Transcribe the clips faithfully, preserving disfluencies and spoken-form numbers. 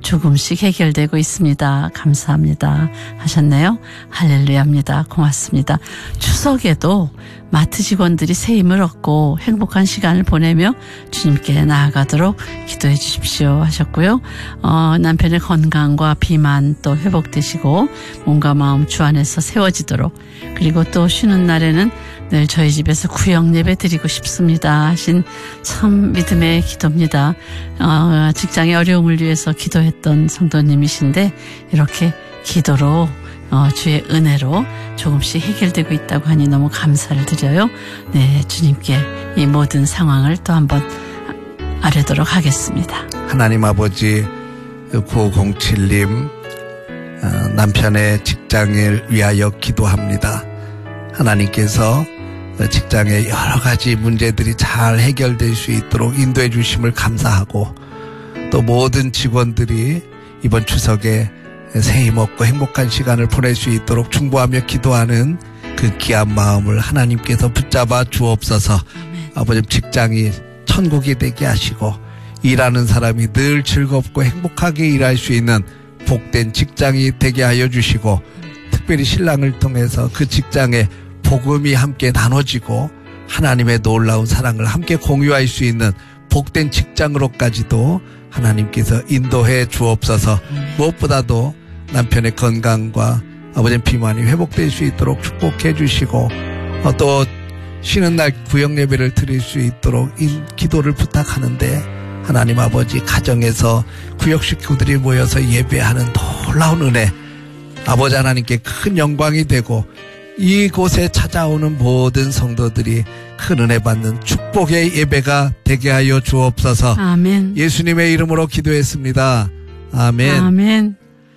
조금씩 해결되고 있습니다. 감사합니다 하셨네요. 할렐루야입니다. 고맙습니다. 추석에도 마트 직원들이 새 힘을 얻고 행복한 시간을 보내며 주님께 나아가도록 기도해 주십시오 하셨고요. 어, 남편의 건강과 비만 또 회복되시고 몸과 마음 주 안에서 세워지도록, 그리고 또 쉬는 날에는 늘 저희 집에서 구역 예배 드리고 싶습니다 하신 참 믿음의 기도입니다. 어, 직장의 어려움을 위해서 기도했던 성도님이신데 이렇게 기도로 어, 주의 은혜로 조금씩 해결되고 있다고 하니 너무 감사를 드려요. 네, 주님께 이 모든 상황을 또 한번 아뢰도록 하겠습니다. 하나님 아버지, 구오공칠 님 어, 남편의 직장을 위하여 기도합니다. 하나님께서 직장의 여러 가지 문제들이 잘 해결될 수 있도록 인도해 주심을 감사하고, 또 모든 직원들이 이번 추석에 새 힘 얻고 행복한 시간을 보낼 수 있도록 충고하며 기도하는 그 귀한 마음을 하나님께서 붙잡아 주옵소서. 아멘. 아버지, 직장이 천국이 되게 하시고 일하는 사람이 늘 즐겁고 행복하게 일할 수 있는 복된 직장이 되게 하여 주시고, 특별히 신랑을 통해서 그 직장에 복음이 함께 나눠지고 하나님의 놀라운 사랑을 함께 공유할 수 있는 복된 직장으로까지도 하나님께서 인도해 주옵소서. 무엇보다도 남편의 건강과 아버지의 비만이 회복될 수 있도록 축복해 주시고, 또 쉬는 날 구역 예배를 드릴 수 있도록 기도를 부탁하는데, 하나님 아버지, 가정에서 구역 식구들이 모여서 예배하는 놀라운 은혜, 아버지 하나님께 큰 영광이 되고 이곳에 찾아오는 모든 성도들이 큰 은혜 받는 축복의 예배가 되게 하여 주옵소서. 아멘. 예수님의 이름으로 기도했습니다. 아멘. 아멘.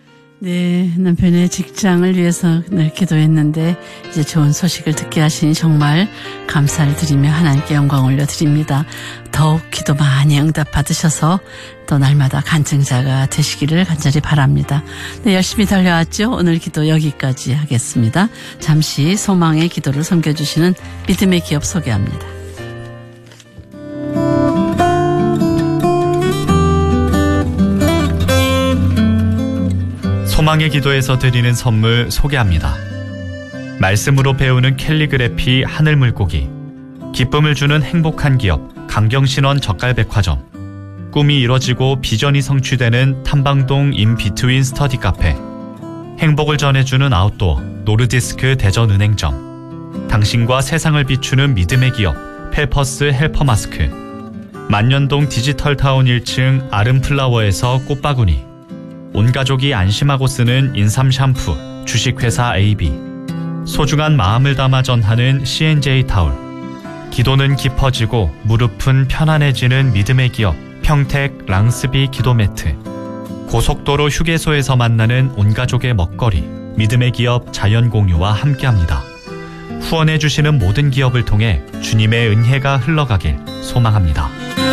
네, 남편의 직장을 위해서 늘 기도했는데 이제 좋은 소식을 듣게 하시니 정말 감사를 드리며 하나님께 영광 올려드립니다. 더욱 기도 많이 응답 받으셔서 또 날마다 간증자가 되시기를 간절히 바랍니다. 네, 열심히 달려왔죠. 오늘 기도 여기까지 하겠습니다. 잠시 소망의 기도를 섬겨주시는 믿음의 기업 소개합니다. 소망의 기도에서 드리는 선물 소개합니다. 말씀으로 배우는 캘리그래피 하늘물고기, 기쁨을 주는 행복한 기업 강경신원 젓갈백화점, 꿈이 이뤄지고 비전이 성취되는 탐방동 인비트윈 스터디 카페, 행복을 전해주는 아웃도어 노르디스크 대전은행점, 당신과 세상을 비추는 믿음의 기업 펠퍼스 헬퍼마스크, 만년동 디지털타운 일 층 아름플라워에서 꽃바구니, 온가족이 안심하고 쓰는 인삼 샴푸 주식회사 에이비, 소중한 마음을 담아 전하는 씨엔제이 타올, 기도는 깊어지고 무릎은 편안해지는 믿음의 기업 평택 랑스비 기도매트, 고속도로 휴게소에서 만나는 온가족의 먹거리 믿음의 기업 자연공유와 함께합니다. 후원해 주시는 모든 기업을 통해 주님의 은혜가 흘러가길 소망합니다.